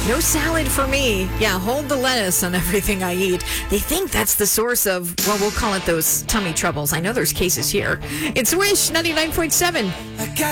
No salad for me. Yeah, hold the lettuce on everything I eat. They think that's the source of, well, we'll call it those tummy troubles. I know there's cases here. It's Wish 99.7.